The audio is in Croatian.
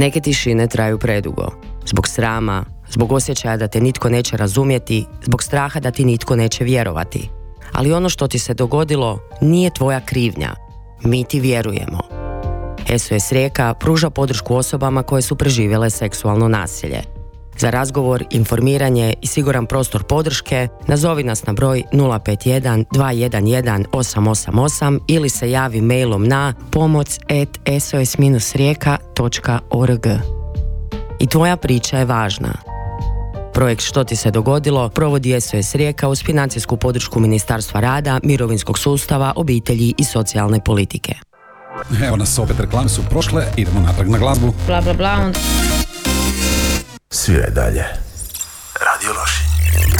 Neke tišine traju predugo. Zbog srama, zbog osjećaja da te nitko neće razumjeti, zbog straha da ti nitko neće vjerovati. Ali ono što ti se dogodilo nije tvoja krivnja. Mi ti vjerujemo. SOS Rijeka pruža podršku osobama koje su preživjele seksualno nasilje. Za razgovor, informiranje i siguran prostor podrške nazovi nas na broj 051 211 888 ili se javi mailom na pomoc@sos-rijeka.org. I tvoja priča je važna. Projekt Što ti se dogodilo provodi SOS Rijeka uz financijsku podršku Ministarstva rada, mirovinskog sustava, obitelji i socijalne politike. Evo nas opet, reklame su prošle, idemo natrag na glazbu. Bla bla bla. Sviraj dalje. Radio Loši.